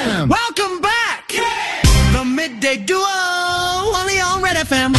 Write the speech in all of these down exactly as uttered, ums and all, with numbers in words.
FM. Welcome back. The Midday Duo, only on Red F M.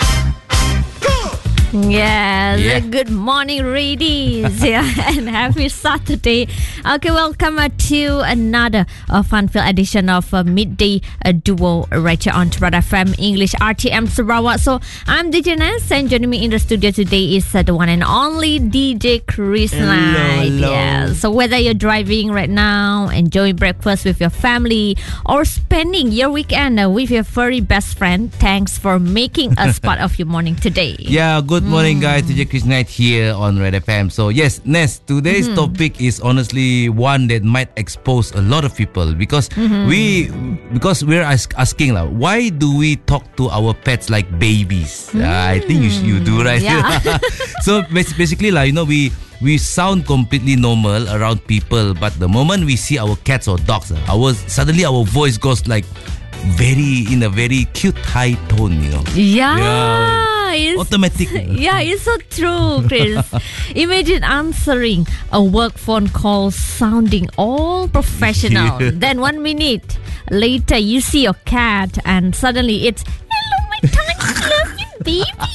Yes, Yeah. good morning, ladies. Yeah, and happy Saturday. Okay, welcome uh, to another uh, fun-filled edition of uh, Midday uh, Duo right here on Red F M English R T M Sarawak. So I'm D J Ness, and joining me in the studio today is uh, the one and only D J Chris Knight. hello. Yeah. So whether you're driving right now, enjoying breakfast with your family, or spending your weekend uh, with your furry best friend, thanks for making us part of your morning today. Yeah, good morning, guys. D J Chris Knight here on Red F M. So yes, Ness, today's topic is honestly one that might expose a lot of people because we because we're ask, asking like, why do we talk to our pets like babies? Uh, I think you you do, right? Yeah. So bas- basically, like you know, we we sound completely normal around people, but the moment we see our cats or dogs, uh, our suddenly our voice goes like very in a very cute high tone, you know. Yeah. Yeah. It's, Automatic. yeah, it's so true, Chris. Imagine answering a work phone call sounding all professional. Yeah. Then one minute later, you see your cat and suddenly it's, hello, my tiny lovely baby.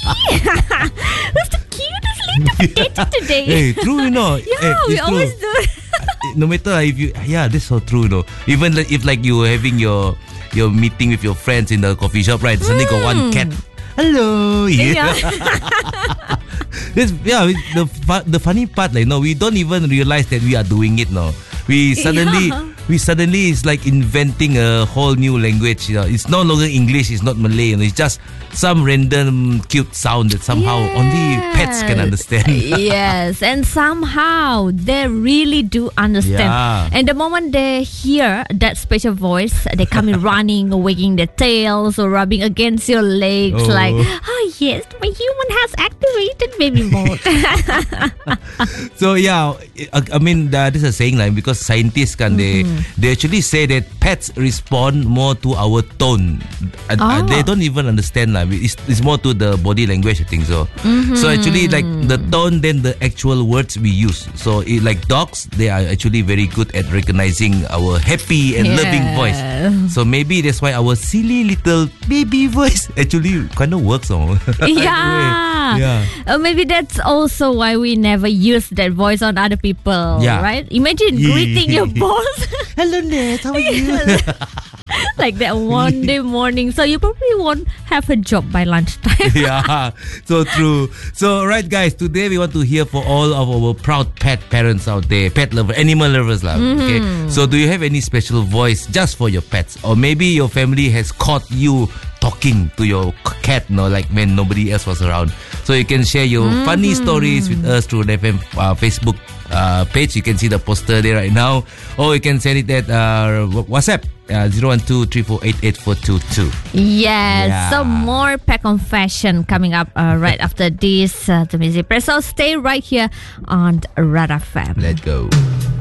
Who's the cutest little potato today? Hey, true, you know. Yeah, Hey, we it's true. always do. No matter if you, yeah, that's so true, though. Even like, if like you were having your your meeting with your friends in the coffee shop, right? Suddenly got one cat. Hello. Yeah. Yeah. This, yeah. The fu- the funny part, like, no, we don't even realize that we are doing it. No, we suddenly Yeah. we suddenly is like inventing a whole new language. You know, it's no longer English. It's not Malay. You know, it's just some random cute sound that somehow only pets can understand. Yes, and somehow they really do understand. Yeah. And the moment they hear that special voice, they come in running, wagging their tails, or rubbing against your legs, Oh. like, oh yes, my human has activated baby mode. So yeah, I, I mean uh, this is a saying like because scientists can they they actually say that pets respond more to our tone. Uh, uh, Oh. they don't even understand like it's, it's more to the body language. I think so. So actually like the tone then the actual words we use. So it, like dogs, they are actually very good at recognizing our happy and loving voice. So maybe that's why our silly little baby voice actually kind of works on. Yeah. Yeah. Uh, maybe that's also why we never use that voice on other people. Yeah. Right? Imagine greeting your boss. Hello, Ned. How are you? Like that one day morning. So you probably won't have a job by lunchtime. Yeah, so true. So, right, guys, today we want to hear for all of our proud pet parents out there, pet lovers, animal lovers. Lah, okay? So, do you have any special voice just for your pets? Or maybe your family has caught you talking to your cat, no, like when nobody else was around. So, you can share your funny stories with us through the F M uh, Facebook uh, page. You can see the poster there right now. Or you can send it at uh, WhatsApp. Uh, zero one two three four eight eight four two two. Yes, Yeah. so more pet confession coming up uh, right after this uh, the music break. So stay right here on Red F M. Let's go.